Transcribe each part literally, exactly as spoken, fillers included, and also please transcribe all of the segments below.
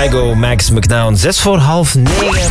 Kygo, Max McNown. Zes voor half negen.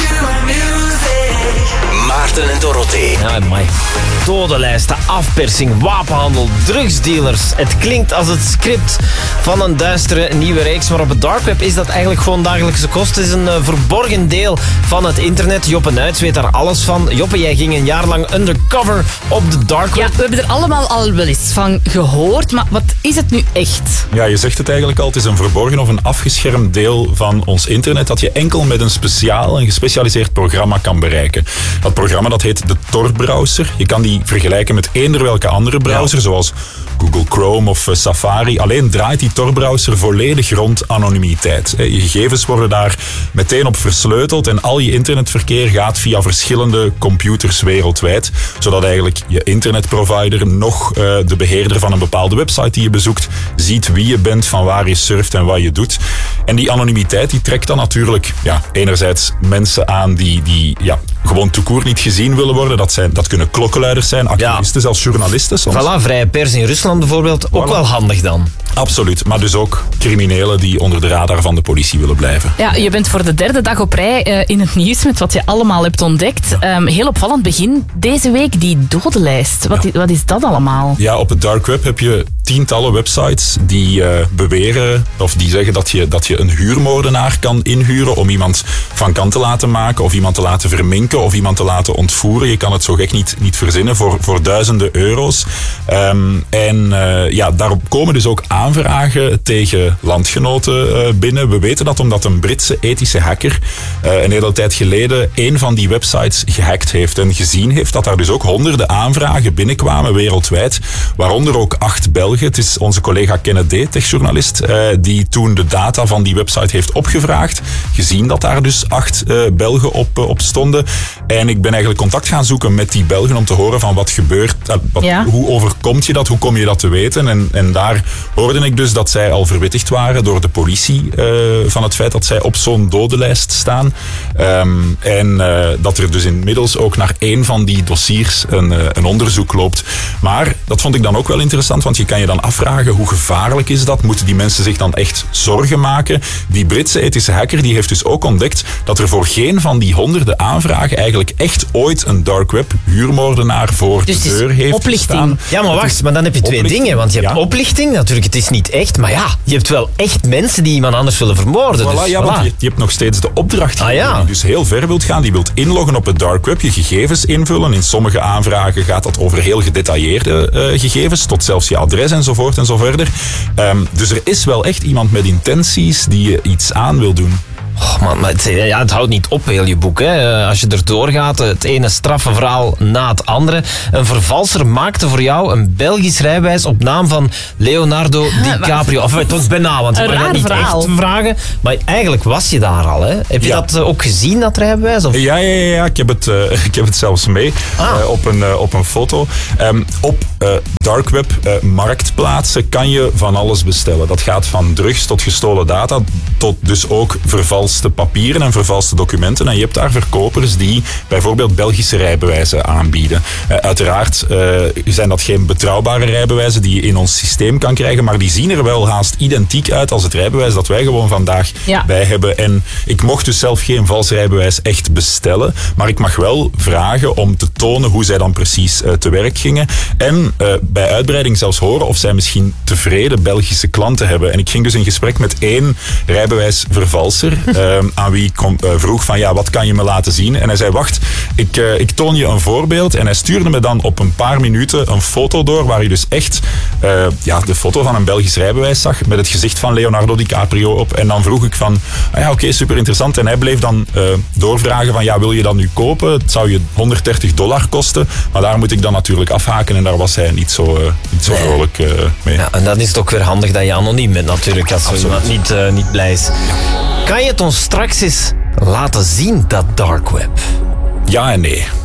Maarten en Dorothee. Ja, amai. Dodenlijsten, afpersing, wapenhandel, drugsdealers. Het klinkt als het script van een duistere nieuwe reeks, maar op het dark web is dat eigenlijk gewoon dagelijkse kost. Het is een uh, verborgen deel van het internet. Joppe Nuits weet daar alles van. Joppe, jij ging een jaar lang undercover op de dark web. Ja, we hebben er allemaal al wel eens van gehoord, maar wat is het nu echt? Ja, je zegt het eigenlijk al. Het is een verborgen of een afgeschermd deel van ons internet dat je enkel met een speciaal en gespecialiseerd programma kan bereiken. Dat programma dat heet de Tor-browser. Je kan die vergelijken met eender welke andere browser, ja. zoals Google Chrome of Safari. Alleen draait die Tor-browser volledig rond anonimiteit. Je gegevens worden daar meteen op versleuteld en al je internetverkeer gaat via verschillende computers wereldwijd, zodat eigenlijk je internetprovider nog uh, de beheerder van een bepaalde website die je bezoekt ziet wie je bent, van waar je surft en wat je doet. En die anonimiteit die trekt dan natuurlijk ja, enerzijds mensen aan die, die ja, gewoon toekoor niet gezien willen worden. Dat, zijn, dat kunnen klokkenluiders zijn, activisten, ja. zelfs journalisten soms. Voilà, vrije pers in Rusland bijvoorbeeld. Ook voilà. Wel handig dan. Absoluut, maar dus ook criminelen die onder de radar van de politie willen blijven. Ja, je bent voor de derde dag op rij uh, in het nieuws met wat je allemaal hebt ontdekt. Ja. Um, heel opvallend begin deze week, die dodenlijst. Wat, ja. wat is dat allemaal? Ja, op het dark web heb je tientallen websites die uh, beweren of die zeggen dat je, dat je een huurmoordenaar kan inhuren om iemand van kant te laten maken of iemand te laten verminken of iemand te laten ontvoeren. Je kan het zo gek niet, niet verzinnen voor, voor duizenden euro's. Um, en uh, ja, daarop komen dus ook aanvragen tegen landgenoten uh, binnen. We weten dat omdat een Britse ethische hacker uh, een hele tijd geleden een van die websites gehackt heeft en gezien heeft dat daar dus ook honderden aanvragen binnenkwamen wereldwijd, waaronder ook acht Belgen. Het is onze collega Kenneth D., techjournalist, uh, die toen de data van die website heeft opgevraagd. Gezien dat daar dus acht uh, Belgen op, uh, op stonden. En ik ben eigenlijk contact gaan zoeken met die Belgen om te horen van wat gebeurt. Uh, wat, ja. Hoe overkomt je dat? Hoe kom je dat te weten? En, en daar hoorde ik dus dat zij al verwittigd waren door de politie uh, van het feit dat zij op zo'n dodenlijst staan. Um, en uh, dat er dus inmiddels ook naar één van die dossiers een, uh, een onderzoek loopt. Maar dat vond ik dan ook wel interessant, want je kan je dan afvragen hoe gevaarlijk is dat? Moeten die mensen zich dan echt zorgen maken? Die Britse ethische hacker die heeft dus ook ontdekt dat er voor geen van die honderden aanvragen eigenlijk echt ooit een dark web huurmoordenaar voor dus de deur heeft oplichting. Staan. Ja, maar wacht, maar dan heb je twee oplichting. dingen. Want je hebt ja. oplichting, natuurlijk, het is niet echt, maar ja, je hebt wel echt mensen die iemand anders willen vermoorden. Voilà, dus, ja, voilà. want je, je hebt nog steeds de opdrachtgever ah, ja. die dus heel ver wilt gaan. Die wilt inloggen op het dark web, je gegevens invullen. In sommige aanvragen gaat dat over heel gedetailleerde uh, gegevens, tot zelfs je adres enzovoort en zo verder. Um, dus er is wel echt iemand met intenties die je iets aan wil doen. Oh man, maar het, ja, het houdt niet op, heel je boek. Hè. Als je erdoor gaat, het ene straffe verhaal na het andere. Een vervalser maakte voor jou een Belgisch rijbewijs op naam van Leonardo DiCaprio. Of het was bijna, want je mag dat niet verhaal. echt vragen. Maar eigenlijk was je daar al. Hè. Heb je ja. dat ook gezien, dat rijbewijs? Of? Ja, ja, ja, ja. Ik, heb het, uh, ik heb het zelfs mee ah. uh, op, een, uh, op een foto. Um, op uh, dark web uh, marktplaatsen kan je van alles bestellen. Dat gaat van drugs tot gestolen data, tot dus ook vervalste papieren en vervalste documenten. En je hebt daar verkopers die bijvoorbeeld Belgische rijbewijzen aanbieden. Uh, uiteraard uh, zijn dat geen betrouwbare rijbewijzen die je in ons systeem kan krijgen, maar die zien er wel haast identiek uit als het rijbewijs dat wij gewoon vandaag ja. bij hebben. En ik mocht dus zelf geen vals rijbewijs echt bestellen, maar ik mag wel vragen om te tonen hoe zij dan precies uh, te werk gingen. En uh, bij uitbreiding zelfs horen of zij misschien tevreden Belgische klanten hebben. En ik ging dus in gesprek met één rijbewijsvervalser, uh, aan wie ik kom, uh, vroeg van ja, wat kan je me laten zien? En hij zei, wacht, ik, uh, ik toon je een voorbeeld. En hij stuurde me dan op een paar minuten een foto door, waar je dus echt uh, ja, de foto van een Belgisch rijbewijs zag, met het gezicht van Leonardo DiCaprio op. En dan vroeg ik van, ah ja, oké, okay, super interessant. En hij bleef dan uh, doorvragen van, ja, wil je dat nu kopen? Het zou je honderddertig dollar kosten. Maar daar moet ik dan natuurlijk afhaken. En daar was hij niet zo, uh, niet zo vrolijk uh, mee. Ja, en dan is het ook weer handig dat je anoniem bent natuurlijk, als zo iemand niet, uh, niet blij is. Kan je het ons straks eens laten zien, dat dark web? Ja en nee.